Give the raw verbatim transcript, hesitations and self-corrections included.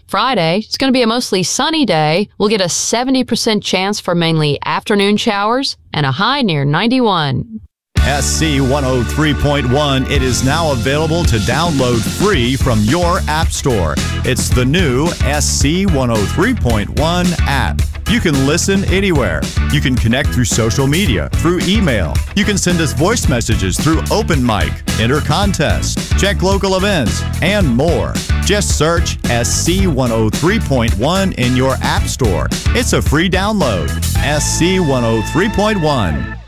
Friday, it's going to be a mostly sunny day. We'll get a seventy percent chance for mainly afternoon showers and a high near ninety-one. S C one oh three point one. It is now available to download free from your app store. It's the new S C one oh three point one app. You can listen anywhere. You can connect through social media, through email. You can send us voice messages through Open Mic, enter contests, check local events, and more. Just search S C one oh three point one in your app store. It's a free download. S C one oh three point one.